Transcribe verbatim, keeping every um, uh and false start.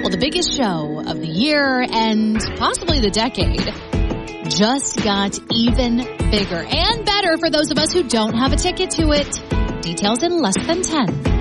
Well, the biggest show of the year and possibly the decade just got even bigger and better for those of us who don't have a ticket to it. Details in less than ten.